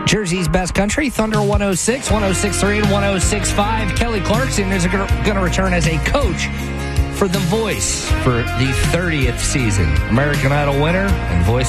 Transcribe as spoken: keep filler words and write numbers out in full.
Jersey's best country, Thunder one oh six, one oh six point three, and one oh six point five. Kelly Clarkson is going to return as a coach for The Voice for the thirtieth season. American Idol winner and Voice